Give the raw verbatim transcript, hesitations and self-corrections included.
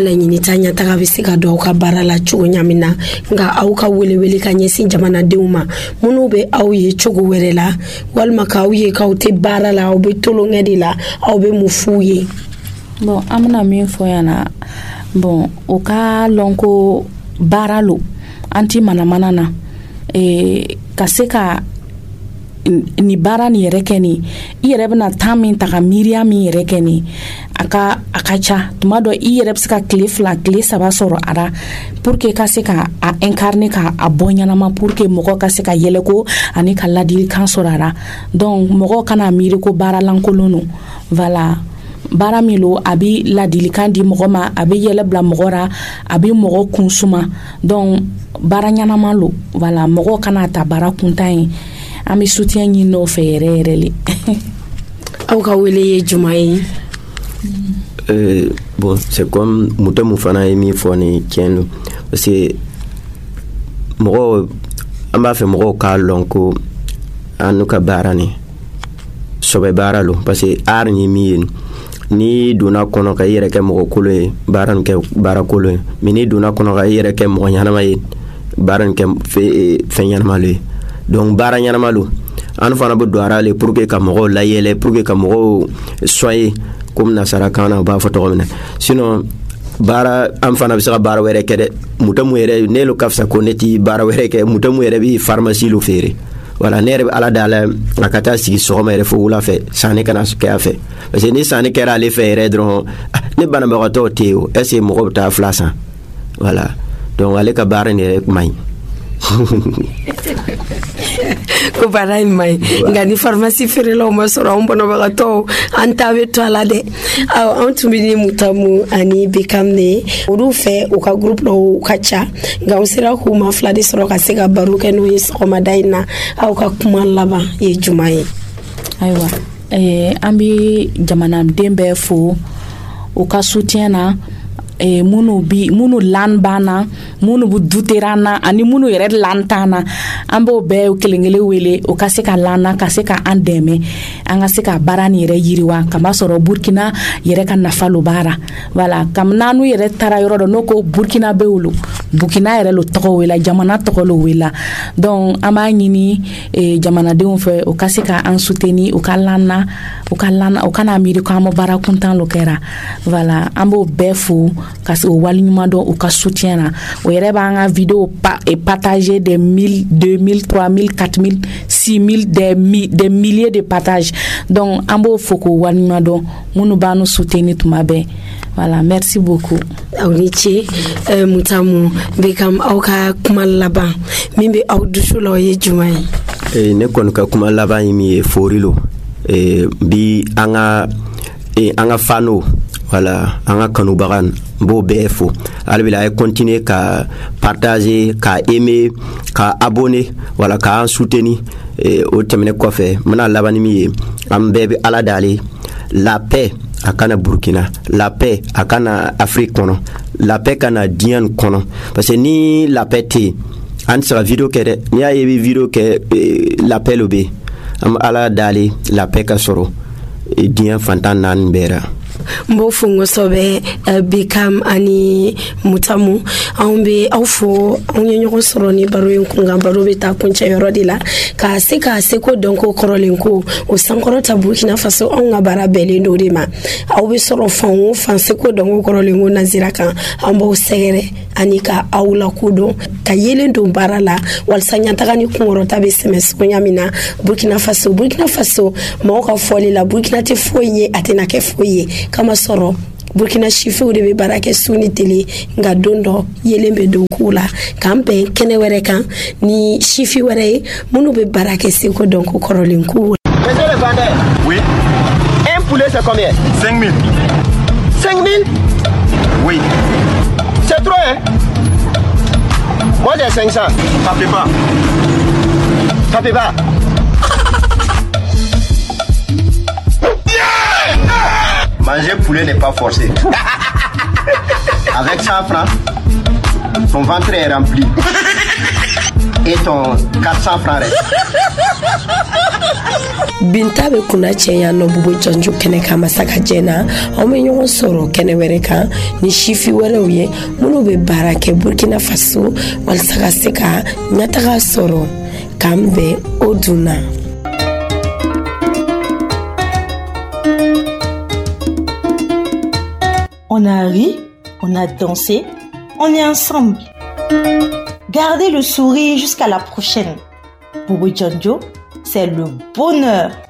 la ɲini ta ɲataga bɛ se ka don aw ka baara la cogo ɲamin na nka aw ka welewele ka ɲɛsin jamanadenw ma minnu bɛ aw ye cogo wɛrɛ la walima k'aw ye k'aw tɛ baara la aw bɛ tolonkɛ de la aw bɛ mun f'u ye. Bon an bɛna min fɔ yan na bon o ka lɔn ko baara lo an ti manamana na eh, ka se ka ni baara ni yɛrɛ kɛ ni i yɛrɛ bɛna temps min ta ka miiriya min yɛrɛ kɛ ni a ka a ka ca tuma dɔ i yɛrɛ bɛ se ka tile fila tile saba sɔrɔ a la pour que ka se ka a incarner ka a bɔ ɲɛnama pour que mɔgɔ ka se ka yɛlɛko ani ka ladilikan sɔrɔ a la donc mɔgɔ kana miiri ko baara lankolon no voilà baara min lo a bɛ ladilikan di mɔgɔ ma a bɛ yɛlɛ bila mɔgɔ ra a bɛ mɔgɔ kun suma donc baara ɲɛnama lo voilà mɔgɔ kana ta baara kuntan ye an bɛ soutien ɲini n'o fɛ yɛrɛ yɛrɛ le. Aw ka wele ye juma ye? Euh, bon, c'est comme Moutamu fana ye min fɔ ni tiɲɛ don parce que mɔgɔ an b'a fɛ mɔgɔw k'a lɔn ko an n'u ka baara ni sɔbɛ baara lo parce que art ni min ye ni donna kɔnɔ ka i yɛrɛ kɛ mɔgɔ kolo ye baara nin kɛ baara kolo ye mais ni donna kɔnɔ ka i yɛrɛ kɛ mɔgɔ ɲanama ye baara nin kɛ fɛn ɲanama lo ye donc baara ɲanama lo an fana bɛ don ara le pour que ka mɔgɔw layɛlɛ pour que ka mɔgɔw soyer comme nasara kan na u b'a fɔ tɔgɔ min na sinon baara an fana bɛ se ka baara wɛrɛ kɛ dɛ Mutamu yɛrɛ ne lo ka fisa ko ne ti baara wɛrɛ kɛ Mutamu yɛrɛ bɛ pharmacie lo feere voilà ne yɛrɛ bɛ ala da la a ka taa sigi sɔgɔma yɛrɛ fo wula fɛ sanni kana kɛ a fɛ parce que ni sanni kɛra ale fɛ yɛrɛ dɔrɔn ne banabagatɔw tɛ yen o est ce que mɔgɔ bɛ taa fila san voilà donc ale ka baara nin yɛrɛ man ɲi. Ko baara in man ɲi nka ni pharmacie feerelaw ma sɔrɔ an banabagatɔw an ta bɛ to a la dɛ an tun bɛ ni Mutamu ani Bekam ne olu fɛ u ka groupe dɔw ka ca nka an sera k'u ma fila de sɔrɔ ka se ka baro kɛ n'o ye sɔgɔmada in na aw ka kuma laban ye juma ye. Ayiwa eh, an bɛ jamanaden bɛɛ fo u ka soutien na eh, munu bi munu lan bana munu bu duterana ani munu yɛrɛ lantana an b'o bɛɛ kelenkelen wele o ka se ka lana ka se ka an dɛmɛ an ka se ka baara ni yɛrɛ yiriwa kama sɔrɔ Burkina yɛrɛ ka nafa lo baara voilà kam nanu yɛrɛ tara yɔrɔ dɔ no ko Burkina bɛ wolo Burkina yɛrɛ lo tɔgɔ wela jamana tɔgɔ lo wela donc an b'a ɲini eh, jamanadenw fɛ o ka se ka an soutenir o ka lana o ka lana o kana miiri ko an ma baara kuntan lo kɛra voilà an b'o bɛɛ fo ka se o wali ɲuman dɔn o ka soutien na o yɛrɛ b'an ka vidéo pa, et partager des mille deux mille trois mille quatre mille six mille des, mi, des milliers de partages donc an b'o fo k'o wali ɲuman dɔn minnu b'an nu soutenir tuma bɛɛ voilà merci beaucoup. aw ni ce euh, Mutamu Bekam aw ka kuma laban min bɛ aw dusu la o ye juma ye? Eh, ne kɔni ka kuma laban ye min ye fori lo eh, bi an ka eh, an ka fano voilà an ka kanubaga n b'o bɛɛ fo alibila a ye continuer ka partager ka aimer ka abonner voilà ka an soutenir eh, o tɛmɛnen kɔfɛ n bɛna laban ni min ye an bɛɛ bɛ ala dale la paix a kana Burkina la paix a kana Afrique kɔnɔ la paix kana diɲɛ nin kɔnɔ parce que ni la paix tɛ yen an tɛ se ka video kɛ dɛ n'i y'a ye i bɛ video kɛ eh, la paix lo bɛ yen an bɛ ala dale la paix ka sɔrɔ eh, diɲɛ fantan naani bɛɛ ra. Mbo fungo sobe uh, Bekam ani Mutamu an be aw fo an ye ɲɔgɔn sɔrɔ ni baro in kun kan baro bɛ taa kuncɛ yɔrɔ de la ka se ka se ko dɔn ko kɔrɔlen ko o sankɔrɔta Burkina Faso an ka baara bɛɛlen do de ma aw bɛ sɔrɔ fan o fan se ko dɔn ko kɔrɔlen ko nazira kan an b'aw sɛgɛrɛ ani ka aw la kodɔn ka yelen don baara la walasa ɲataga ni kunkɔrɔta bɛ sɛmɛ sogoya min na Burkina Faso Burkina Faso mɔgɔw ka fɔli la Burkina tɛ foyi ye a tɛna kɛ foyi ye kama sɔrɔ Burkina sifiw de bɛ baara kɛ su ni tele nka don dɔ yelen bɛ don k'u la k'an bɛn kɛnɛ wɛrɛ kan ni sifi wɛrɛ ye minnu bɛ baara kɛ seko dɔn ko kɔrɔlen k'u. Monsieur le vendeur. Oui. Un poulet c'est combien? cinq mille. cinq mille? Oui. C'est trop hein? Moi j'ai cinq cents. Tapez pas. Tapez pas. Manger poulet n'est pas forcé. Avec cent francs, ton ventre est rempli. Et ton quatre cents francs reste. Binta be kuna cɛya nɔ Bobo Janjo kɛnɛ kan masaka jɛna aw bɛ ɲɔgɔn sɔrɔ kɛnɛ wɛrɛ kan ni sifi wɛrɛw ye minnu bɛ baara kɛ Burkina Faso walasa ka se ka ɲɛtaga sɔrɔ k'an bɛn o dunna. On a ri, on a dansé, on est ensemble. Gardez le sourire jusqu'à la prochaine. Bobo Janjo, c'est le bonheur.